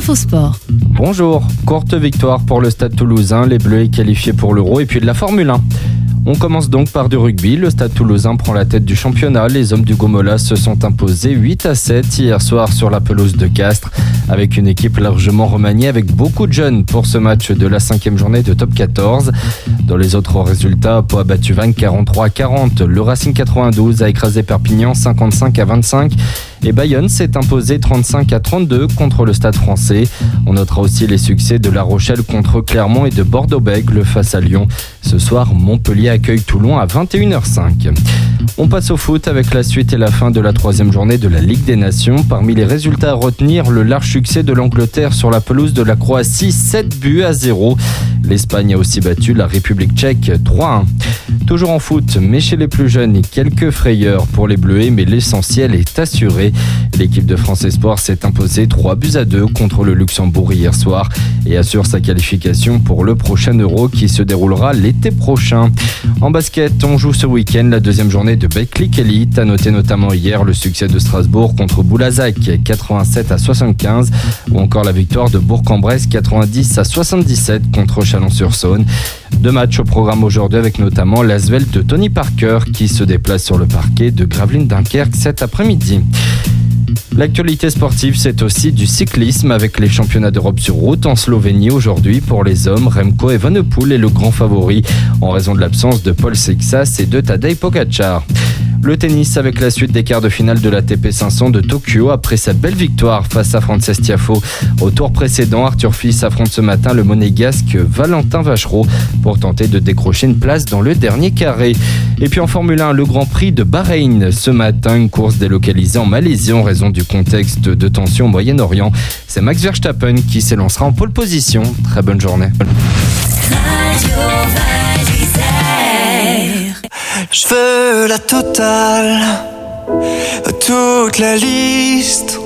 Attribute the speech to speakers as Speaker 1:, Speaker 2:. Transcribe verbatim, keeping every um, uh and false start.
Speaker 1: Infosport.
Speaker 2: Bonjour, courte victoire pour le Stade Toulousain, les Bleus est qualifiés pour l'Euro et puis de la Formule un. On commence donc par du rugby. Le Stade Toulousain prend la tête du championnat. Les hommes du Gomola se sont imposés huit à sept hier soir sur la pelouse de Castres, avec une équipe largement remaniée avec beaucoup de jeunes pour ce match de la cinquième journée de top quatorze. Dans les autres résultats, Pau a battu Vannes quarante-trois à quarante. Le Racing quatre-vingt-douze a écrasé Perpignan cinquante-cinq à vingt-cinq. Et Bayonne s'est imposé trente-cinq à trente-deux contre le Stade français. On notera aussi les succès de La Rochelle contre Clermont et de Bordeaux-Bègles face à Lyon. Ce soir, Montpellier accueille Toulon à vingt et une heures cinq. On passe au foot avec la suite et la fin de la troisième journée de la Ligue des Nations. Parmi les résultats à retenir, le large succès de l'Angleterre sur la pelouse de la Croatie, sept buts à zéro. L'Espagne a aussi battu la République tchèque trois à un. Toujours en foot, mais chez les plus jeunes, quelques frayeurs pour les Bleuets, mais l'essentiel est assuré. L'équipe de France Espoir s'est imposée trois buts à deux contre le Luxembourg hier soir et assure sa qualification pour le prochain Euro qui se déroulera l'été prochain. En basket, on joue ce week-end la deuxième journée de Betclic Elite. À noter notamment hier le succès de Strasbourg contre Boulazac quatre-vingt-sept à soixante-quinze ou encore la victoire de Bourg-en-Bresse quatre-vingt-dix à soixante-dix-sept contre Chalon-sur-Saône. Deux matchs au programme aujourd'hui avec notamment l'Asvel de Tony Parker qui se déplace sur le parquet de Gravelines Dunkerque cet après-midi. L'actualité sportive, c'est aussi du cyclisme avec les championnats d'Europe sur route en Slovénie aujourd'hui. Pour les hommes, Remco Evenepoel est le grand favori en raison de l'absence de Paul Sixas et de Tadej Pogačar. Le tennis avec la suite des quarts de finale de l'A T P cinq cents de Tokyo après sa belle victoire face à Frances Tiafoe. Au tour précédent, Arthur Fils affronte ce matin le monégasque Valentin Vachereau pour tenter de décrocher une place dans le dernier carré. Et puis en Formule un, le Grand Prix de Bahreïn. Ce matin, une course délocalisée en Malaisie en raison du contexte de tension au Moyen-Orient. C'est Max Verstappen qui s'élancera en pole position. Très bonne journée.
Speaker 3: Je veux la totale, toute la liste.